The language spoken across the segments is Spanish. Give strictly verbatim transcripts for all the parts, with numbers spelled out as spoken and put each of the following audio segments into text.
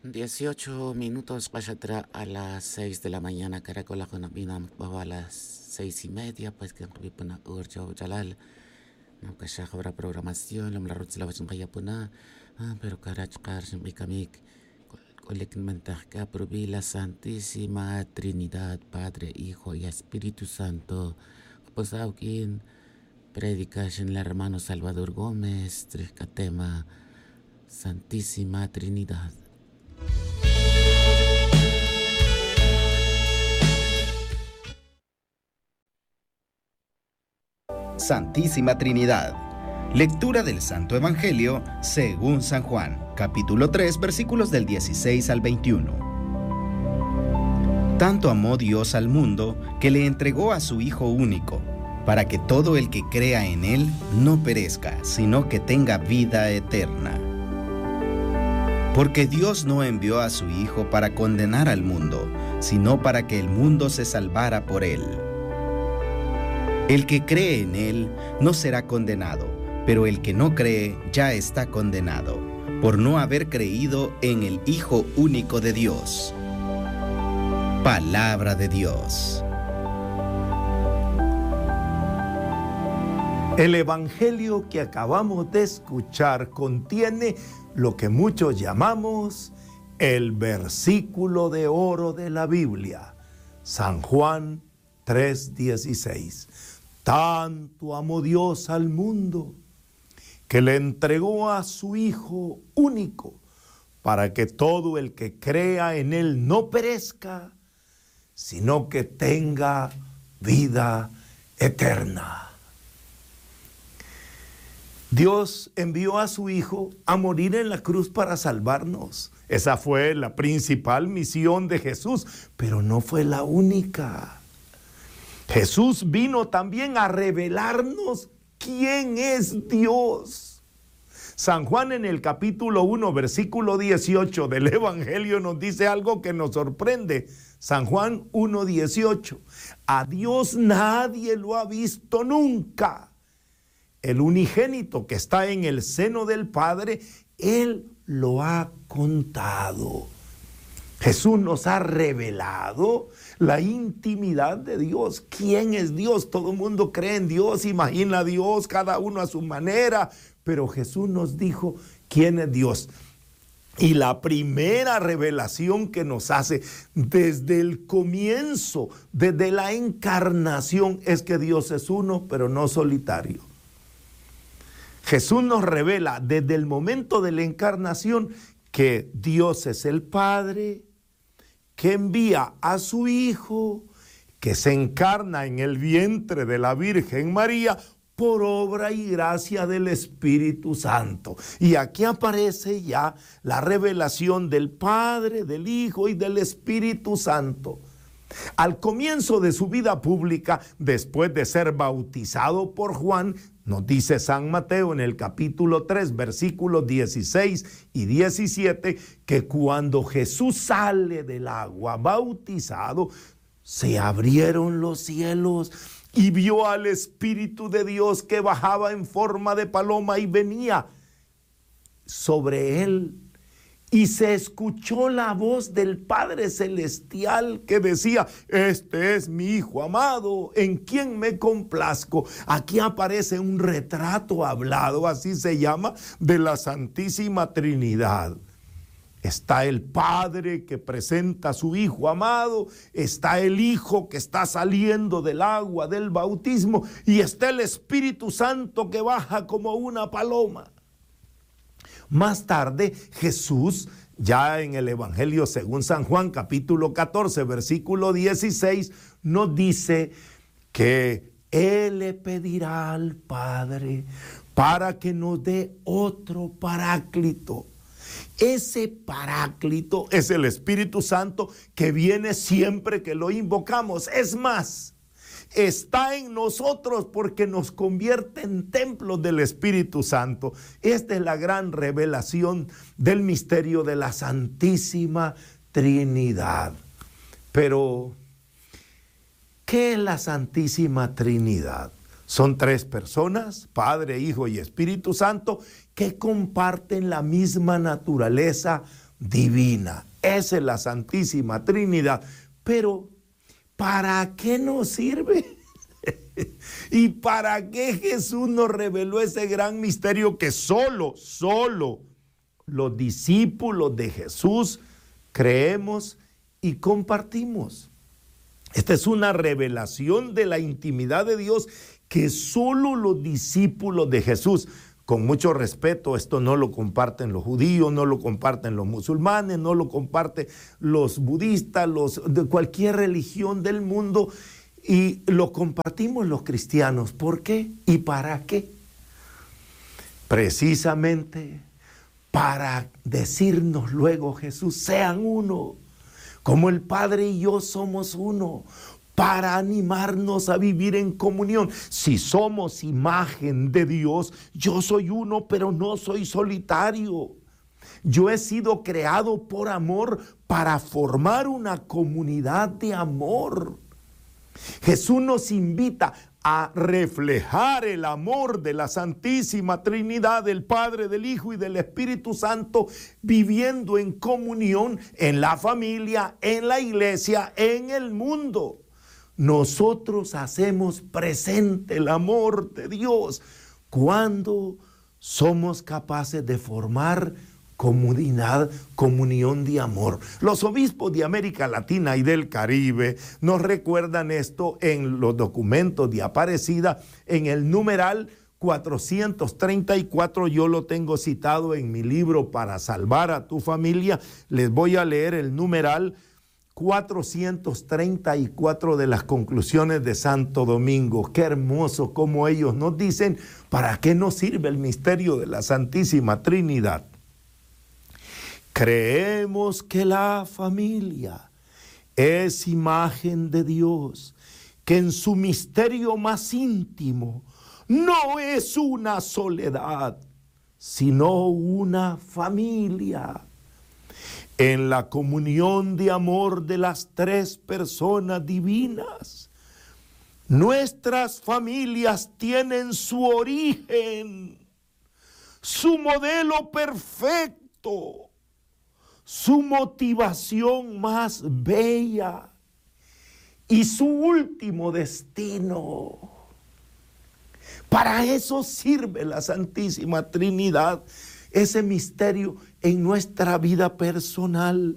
dieciocho minutos para a las seis de la mañana. Caracola con a las seis y media. Pues que puna urjo jalal. No que ya habrá programación. La ruta la vaya puna. Pero carach car sin kamik. Colectamente acá proví la Santísima Trinidad, Padre, Hijo y Espíritu Santo. Pues auquín predicación el hermano Salvador Gómez, tema Santísima Trinidad. Santísima Trinidad. Lectura del Santo Evangelio según San Juan, capítulo tres, versículos del dieciséis al veintiuno. Tanto amó Dios al mundo que le entregó a su Hijo único, para que todo el que crea en Él no perezca, sino que tenga vida eterna. Porque Dios no envió a su Hijo para condenar al mundo, sino para que el mundo se salvara por Él. El que cree en Él no será condenado, pero el que no cree ya está condenado, por no haber creído en el Hijo único de Dios. Palabra de Dios. El Evangelio que acabamos de escuchar contiene lo que muchos llamamos el versículo de oro de la Biblia, San Juan tres dieciséis. Tanto amó Dios al mundo que le entregó a su Hijo único, para que todo el que crea en Él no perezca, sino que tenga vida eterna. Dios envió a su Hijo a morir en la cruz para salvarnos. Esa fue la principal misión de Jesús, pero no fue la única. Jesús vino también a revelarnos quién es Dios. San Juan en el capítulo uno, versículo dieciocho del Evangelio nos dice algo que nos sorprende. San Juan uno dieciocho. A Dios nadie lo ha visto nunca. El unigénito que está en el seno del Padre, Él lo ha contado. Jesús nos ha revelado la intimidad de Dios. ¿Quién es Dios? Todo el mundo cree en Dios, imagina a Dios, cada uno a su manera. Pero Jesús nos dijo quién es Dios. Y la primera revelación que nos hace desde el comienzo, desde la encarnación, es que Dios es uno, pero no solitario. Jesús nos revela desde el momento de la encarnación que Dios es el Padre, que envía a su Hijo, que se encarna en el vientre de la Virgen María por obra y gracia del Espíritu Santo. Y aquí aparece ya la revelación del Padre, del Hijo y del Espíritu Santo. Al comienzo de su vida pública, después de ser bautizado por Juan, nos dice San Mateo en el capítulo tres, versículos dieciséis y diecisiete, que cuando Jesús sale del agua bautizado, se abrieron los cielos y vio al Espíritu de Dios que bajaba en forma de paloma y venía sobre él. Y se escuchó la voz del Padre Celestial que decía: este es mi Hijo amado, en quien me complazco. Aquí aparece un retrato hablado, así se llama, de la Santísima Trinidad. Está el Padre que presenta a su Hijo amado, está el Hijo que está saliendo del agua del bautismo y está el Espíritu Santo que baja como una paloma. Más tarde, Jesús, ya en el Evangelio según San Juan, capítulo catorce, versículo dieciséis, nos dice que Él le pedirá al Padre para que nos dé otro paráclito. Ese paráclito es el Espíritu Santo que viene siempre que lo invocamos. Es más, está en nosotros porque nos convierte en templos del Espíritu Santo. Esta es la gran revelación del misterio de la Santísima Trinidad. Pero, ¿qué es la Santísima Trinidad? Son tres personas, Padre, Hijo y Espíritu Santo, que comparten la misma naturaleza divina. Esa es la Santísima Trinidad. Pero, ¿para qué nos sirve? ¿Y para qué Jesús nos reveló ese gran misterio que solo, solo los discípulos de Jesús creemos y compartimos? Esta es una revelación de la intimidad de Dios que solo los discípulos de Jesús, con mucho respeto, esto no lo comparten los judíos, no lo comparten los musulmanes, no lo comparten los budistas, los de cualquier religión del mundo, y lo compartimos los cristianos. ¿Por qué? ¿Y para qué? Precisamente para decirnos luego Jesús, sean uno, como el Padre y yo somos uno, para animarnos a vivir en comunión. Si somos imagen de Dios, yo soy uno, pero no soy solitario. Yo he sido creado por amor para formar una comunidad de amor. Jesús nos invita a reflejar el amor de la Santísima Trinidad, del Padre, del Hijo y del Espíritu Santo, viviendo en comunión en la familia, en la iglesia, en el mundo. Nosotros hacemos presente el amor de Dios cuando somos capaces de formar comunidad, comunión de amor. Los obispos de América Latina y del Caribe nos recuerdan esto en los documentos de Aparecida, en el numeral cuatrocientos treinta y cuatro. Yo lo tengo citado en mi libro Para Salvar a tu Familia. Les voy a leer el numeral cuatrocientos treinta y cuatro de las conclusiones de Santo Domingo. Qué hermoso como ellos nos dicen para qué nos sirve el misterio de la Santísima Trinidad. Creemos que la familia es imagen de Dios, que en su misterio más íntimo no es una soledad, sino una familia. En la comunión de amor de las tres personas divinas, nuestras familias tienen su origen, su modelo perfecto, su motivación más bella y su último destino. Para eso sirve la Santísima Trinidad, ese misterio en nuestra vida personal,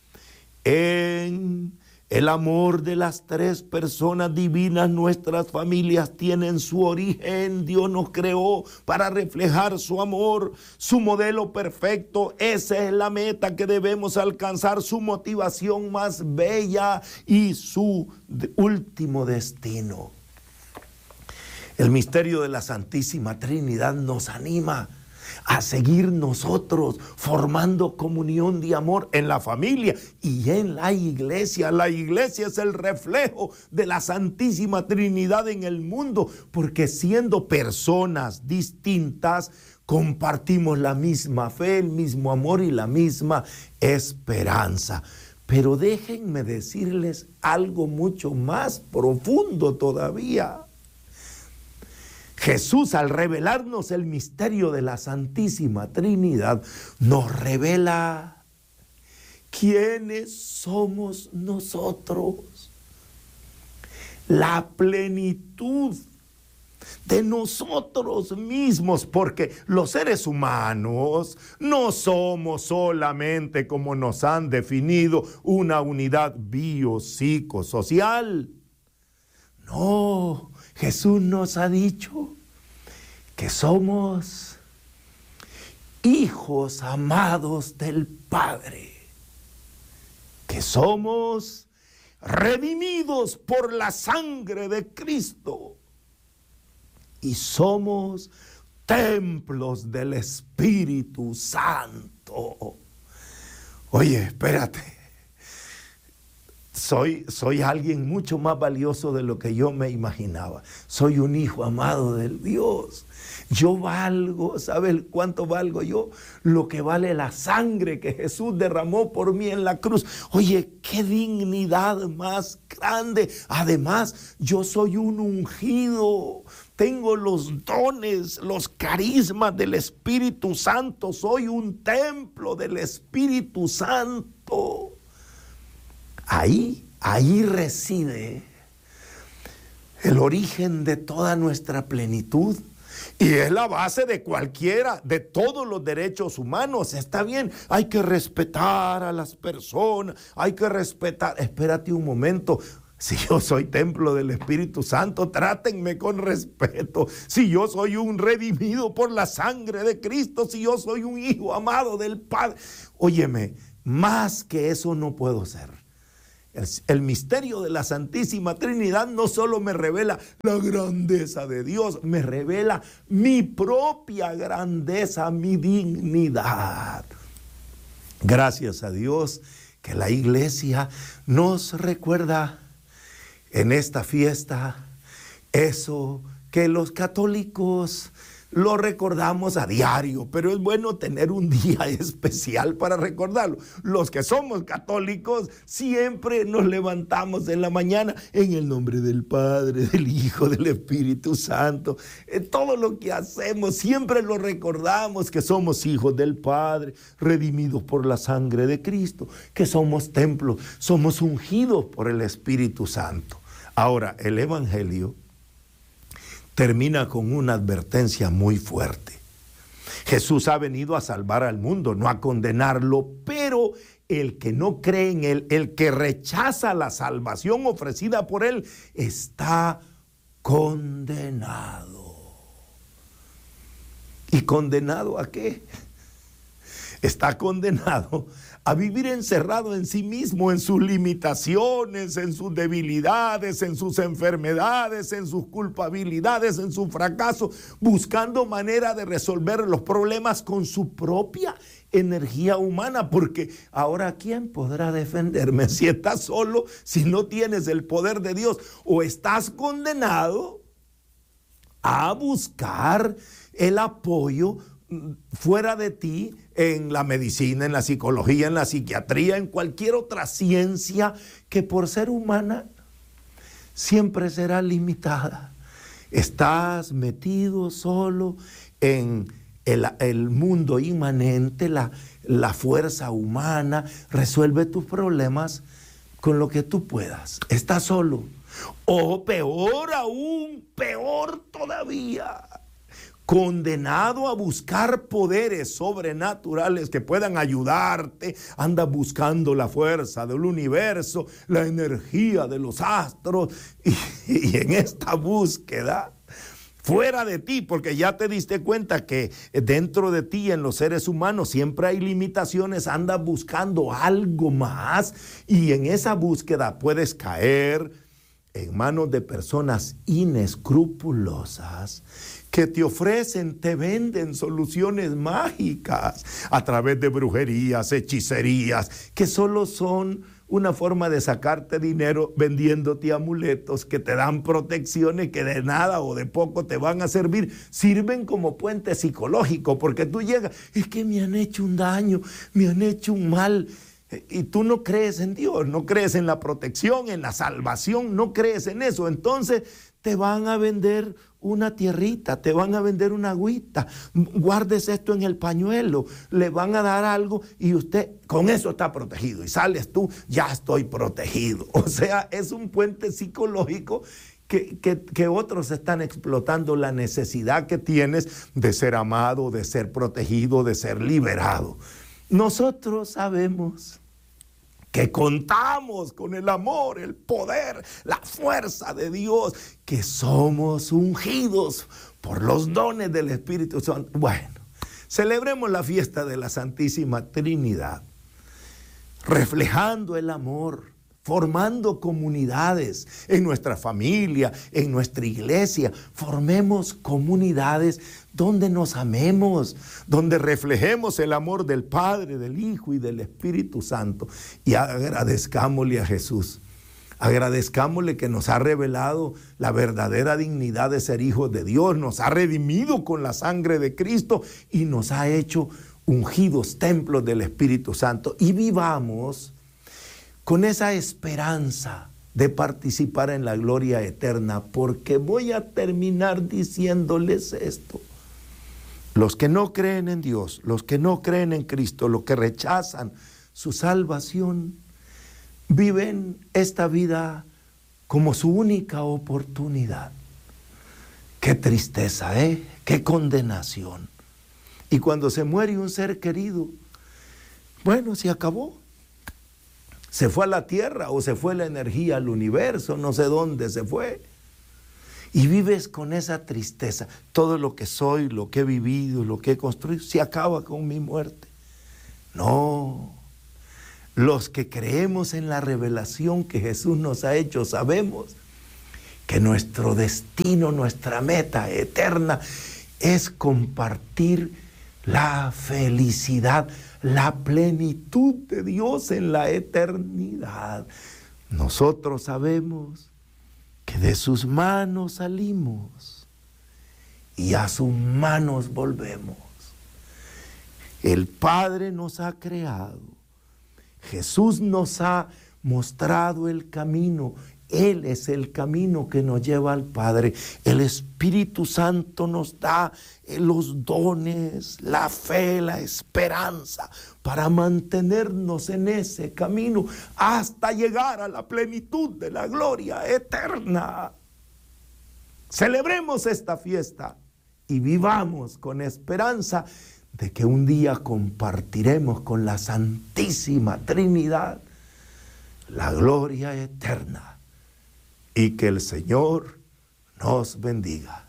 en el amor de las tres personas divinas. Nuestras familias tienen su origen. Dios nos creó para reflejar su amor, su modelo perfecto. Esa es la meta que debemos alcanzar, su motivación más bella y su último destino. El misterio de la Santísima Trinidad nos anima a seguir nosotros formando comunión de amor en la familia y en la iglesia. La iglesia es el reflejo de la Santísima Trinidad en el mundo, porque siendo personas distintas, compartimos la misma fe, el mismo amor y la misma esperanza. Pero déjenme decirles algo mucho más profundo todavía. Jesús, al revelarnos el misterio de la Santísima Trinidad, nos revela quiénes somos nosotros, la plenitud de nosotros mismos, porque los seres humanos no somos solamente, como nos han definido, una unidad biopsicosocial. No, Jesús nos ha dicho que somos hijos amados del Padre, que somos redimidos por la sangre de Cristo y somos templos del Espíritu Santo. Oye, espérate. Soy, soy alguien mucho más valioso de lo que yo me imaginaba. Soy un hijo amado del Dios. Yo valgo, ¿sabes cuánto valgo yo? Lo que vale la sangre que Jesús derramó por mí en la cruz. Oye, qué dignidad más grande. Además, yo soy un ungido tengo los dones, los carismas del Espíritu Santo, soy un templo del Espíritu Santo. Ahí, ahí reside el origen de toda nuestra plenitud. Y es la base de cualquiera, de todos los derechos humanos. Está bien, hay que respetar a las personas, hay que respetar. Espérate un momento. Si yo soy templo del Espíritu Santo, trátenme con respeto. Si yo soy un redimido por la sangre de Cristo, si yo soy un hijo amado del Padre. Óyeme, más que eso no puedo ser. El, el misterio de la Santísima Trinidad no solo me revela la grandeza de Dios, me revela mi propia grandeza, mi dignidad. Gracias a Dios que la Iglesia nos recuerda en esta fiesta eso que los católicos lo recordamos a diario, pero es bueno tener un día especial para recordarlo. Los que somos católicos siempre nos levantamos en la mañana en el nombre del Padre, del Hijo, del Espíritu Santo. En todo lo que hacemos siempre lo recordamos, que somos hijos del Padre, redimidos por la sangre de Cristo, que somos templos, somos ungidos por el Espíritu Santo. Ahora, el Evangelio termina con una advertencia muy fuerte. Jesús ha venido a salvar al mundo, no a condenarlo, pero el que no cree en Él, el que rechaza la salvación ofrecida por Él, está condenado. ¿Y condenado a qué? Está condenado a vivir encerrado en sí mismo, en sus limitaciones, en sus debilidades, en sus enfermedades, en sus culpabilidades, en su fracaso, buscando manera de resolver los problemas con su propia energía humana, porque ahora ¿quién podrá defenderme si estás solo, si no tienes el poder de Dios? O estás condenado a buscar el apoyo fuera de ti, en la medicina, en la psicología, en la psiquiatría, en cualquier otra ciencia que por ser humana siempre será limitada. Estás metido solo en el, el mundo inmanente, la, la fuerza humana. Resuelve tus problemas con lo que tú puedas. Estás solo. O peor aún, peor todavía, condenado a buscar poderes sobrenaturales que puedan ayudarte. Andas buscando la fuerza del universo, la energía de los astros, y, y en esta búsqueda, fuera de ti, porque ya te diste cuenta que dentro de ti, en los seres humanos, siempre hay limitaciones, andas buscando algo más, y en esa búsqueda puedes caer en manos de personas inescrupulosas que te ofrecen, te venden soluciones mágicas a través de brujerías, hechicerías, que solo son una forma de sacarte dinero vendiéndote amuletos que te dan protecciones que de nada o de poco te van a servir. Sirven como puente psicológico, porque tú llegas, es que me han hecho un daño, me han hecho un mal. Y tú no crees en Dios, no crees en la protección, en la salvación, no crees en eso. Entonces te van a vender una tierrita, te van a vender una agüita, guardes esto en el pañuelo, le van a dar algo y usted con eso está protegido. Y sales tú, ya estoy protegido. O sea, es un puente psicológico que, que, que otros están explotando la necesidad que tienes de ser amado, de ser protegido, de ser liberado. Nosotros sabemos que contamos con el amor, el poder, la fuerza de Dios, que somos ungidos por los dones del Espíritu Santo. Bueno, celebremos la fiesta de la Santísima Trinidad, reflejando el amor, formando comunidades en nuestra familia, en nuestra iglesia. Formemos comunidades donde nos amemos, donde reflejemos el amor del Padre, del Hijo y del Espíritu Santo. Y agradezcámosle a Jesús, agradezcámosle que nos ha revelado la verdadera dignidad de ser hijos de Dios, nos ha redimido con la sangre de Cristo y nos ha hecho ungidos templos del Espíritu Santo. Y vivamos con esa esperanza de participar en la gloria eterna, porque voy a terminar diciéndoles esto. Los que no creen en Dios, los que no creen en Cristo, los que rechazan su salvación, viven esta vida como su única oportunidad. Qué tristeza, ¿eh? Qué condenación. Y cuando se muere un ser querido, bueno, se acabó. Se fue a la tierra o se fue la energía al universo, no sé dónde se fue. Y vives con esa tristeza. Todo lo que soy, lo que he vivido, lo que he construido, se acaba con mi muerte. No. Los que creemos en la revelación que Jesús nos ha hecho, sabemos que nuestro destino, nuestra meta eterna es compartir la felicidad, la plenitud de Dios en la eternidad. Nosotros sabemos que de sus manos salimos y a sus manos volvemos. El Padre nos ha creado. Jesús nos ha mostrado el camino. Él es el camino que nos lleva al Padre. El Espíritu Santo nos da los dones, la fe, la esperanza para mantenernos en ese camino hasta llegar a la plenitud de la gloria eterna. Celebremos esta fiesta y vivamos con esperanza de que un día compartiremos con la Santísima Trinidad la gloria eterna. Y que el Señor nos bendiga.